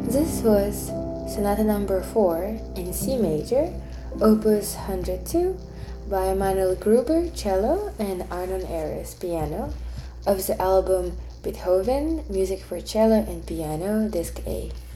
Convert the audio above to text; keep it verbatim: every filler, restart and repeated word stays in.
This was Sonata number four in C major, opus one hundred two, by Emanuel Gruber, cello, and Arnon Ayres, piano, of the album Beethoven, Music for Cello and Piano, Disc A.